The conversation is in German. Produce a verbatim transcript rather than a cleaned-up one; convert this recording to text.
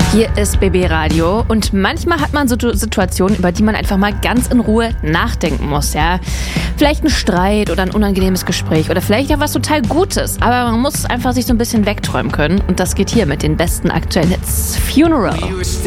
Hier ist B B Radio und manchmal hat man so Situationen, über die man einfach mal ganz in Ruhe nachdenken muss, ja. Vielleicht ein Streit oder ein unangenehmes Gespräch oder vielleicht ja was total Gutes, aber man muss einfach sich so ein bisschen wegträumen können und das geht hier mit den besten aktuellen Hits. Funeral.